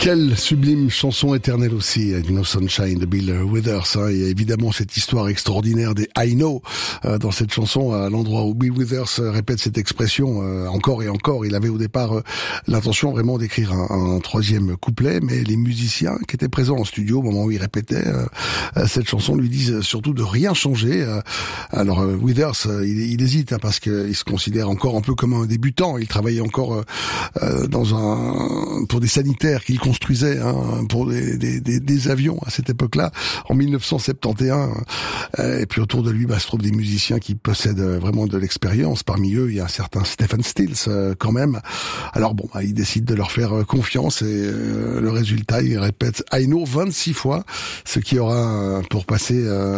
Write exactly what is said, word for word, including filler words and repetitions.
Quelle sublime chanson éternelle aussi, No Sunshine de Bill Withers. Hein. Il y a évidemment cette histoire extraordinaire des I Know euh, dans cette chanson, à l'endroit où Bill Withers euh, répète cette expression euh, encore et encore. Il avait au départ euh, l'intention vraiment d'écrire un, un troisième couplet, mais les musiciens qui étaient présents en studio au moment où il répétait euh, cette chanson lui disent surtout de rien changer. Euh, alors euh, Withers, euh, il, il hésite hein, parce qu'il se considère encore un peu comme un débutant. Il travaillait encore euh, euh, dans un pour des sanitaires qu'il construisait hein, pour des, des, des, des avions à cette époque-là, en mille neuf cent soixante et onze. Et puis autour de lui, bah, se trouvent des musiciens qui possèdent vraiment de l'expérience. Parmi eux, il y a un certain Stephen Stills euh, quand même. Alors bon, bah, il décide de leur faire confiance et euh, le résultat, il répète I Know vingt-six fois, ce qui aura pour passer euh,